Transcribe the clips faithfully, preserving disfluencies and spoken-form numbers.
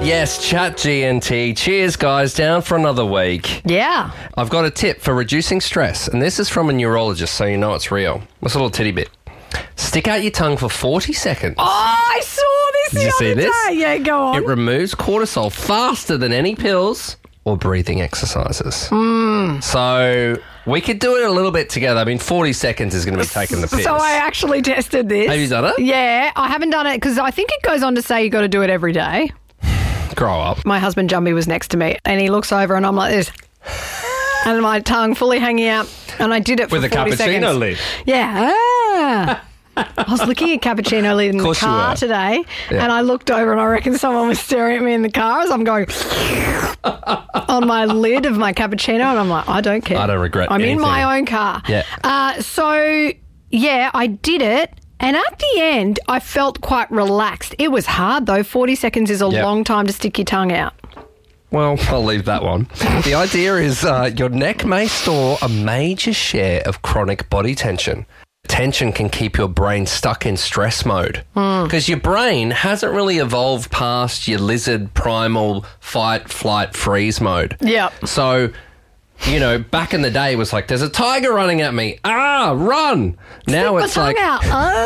Yes, Chat G N T. Cheers, guys. Down for another week. Yeah. I've got a tip for reducing stress, and this is from a neurologist, so you know it's real. It's a little titty bit. Stick out your tongue for forty seconds. Oh, I saw this Did the you other see this? day. Yeah, go on. It removes cortisol faster than any pills or breathing exercises. Mm. So we could do it a little bit together. I mean, forty seconds is going to be taking the piss. So I actually tested this. Have you done it? Yeah, I haven't done it because I think it goes on to say you got to do it every day. Grow up. My husband Jumby was next to me and he looks over and I'm like this. And my tongue fully hanging out. And I did it for With a forty cappuccino seconds. lid. Yeah. Ah. I was looking at cappuccino lid in the course you car were. today Yeah. and I looked over and I reckon someone was staring at me in the car as I'm going on my lid of my cappuccino and I'm like, I don't care. I don't regret I'm anything. in my own car. Yeah. Uh, so, yeah, I did it. And at the end, I felt quite relaxed. It was hard, though. forty seconds is a Yep. long time to stick your tongue out. Well, I'll leave that one. The idea is uh, your neck may store a major share of chronic body tension. Tension can keep your brain stuck in stress mode because your brain hasn't really evolved past your lizard primal fight, flight, freeze mode. Yep. So, you know, back in the day, it was like, there's a tiger running at me. Ah, run. Now Stick it's my like, tongue out.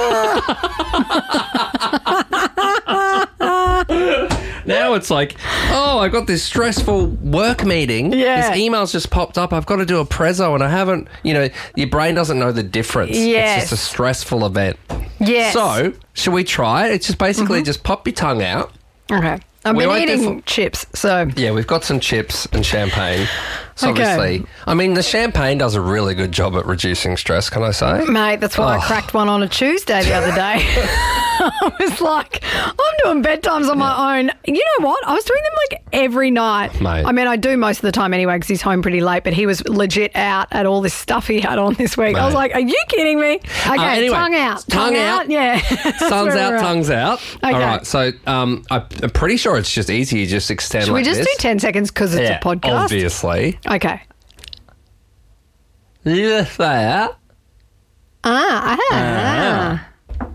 Ah. now it's like, oh, I got this stressful work meeting. Yeah. This email's just popped up. I've got to do a prezzo and I haven't, you know, your brain doesn't know the difference. Yes. It's just a stressful event. Yes. So, should we try it? It's just basically just pop your tongue out. Okay. I've We been won't do eating fu- chips, so... Yeah, we've got some chips and champagne. So Okay. obviously, I mean, the champagne does a really good job at reducing stress, can I say? Mate, that's why Oh. I cracked one on a Tuesday the other day. I was like, I'm doing bedtimes on my own. You know what? I was doing them like every night. Mate. I mean, I do most of the time anyway because he's home pretty late, but he was legit out at all this stuff he had on this week. I was Mate. like, are you kidding me? Okay, anyway, tongue out. tongue out. Yeah. That's Sun's where out, we're at. tongue's out. Okay. All right, so um, I- I'm pretty sure it's just easy. You just extend Should like we just this. do ten seconds because it's yeah, a podcast? obviously. Okay. Yes, there. Ah, ah.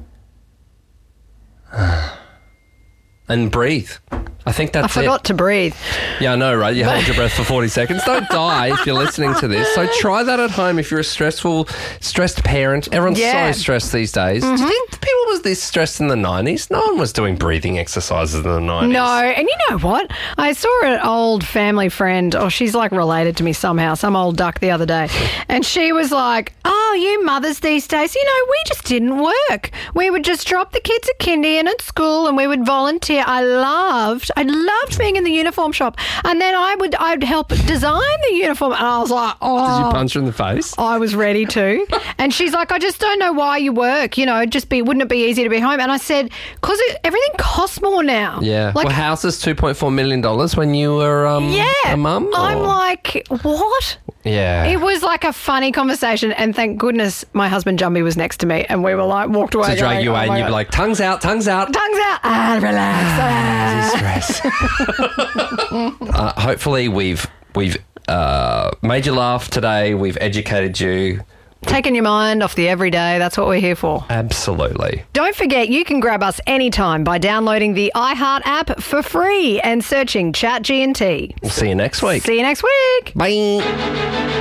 And breathe. I think that's I forgot it. to breathe. Yeah, I know, right? You hold your breath for forty seconds. Don't die if you're listening to this. So try that at home if you're a stressful, stressed parent. Everyone's Yeah. so stressed these days. Mm-hmm. Do you think people was this stressed in the nineties? No one was doing breathing exercises in the nineties. No, and you know what? I saw an old family friend, or she's like related to me somehow, some old duck the other day, and she was like, oh, you mothers these days, you know, we just didn't work. We would just drop the kids at kindy and at school and we would volunteer. I loved, I loved being in the uniform shop. And then I would, I'd help design the uniform. And I was like, oh. Did you punch her in the face? I was ready to. And she's like, I just don't know why you work. You know, just be, wouldn't it be easy to be home? And I said, because everything costs more now. Yeah. Like, Were houses two point four million dollars when you were um, yeah. a mum? I'm or- like, what? Yeah. It was like a funny conversation. And thank goodness my husband Jumby was next to me. And we were like, walked away. to drag going, you oh away my and you'd be God. like, tongues out, tongues out. tongues out. Ah, relax. Stress. uh, hopefully we've we've uh, made you laugh today. We've educated you. Taking your mind off the everyday. That's what we're here for. Absolutely. Don't forget, you can grab us anytime by downloading the iHeart app for free and searching Chat G N T. We'll see you next week. See you next week. Bye.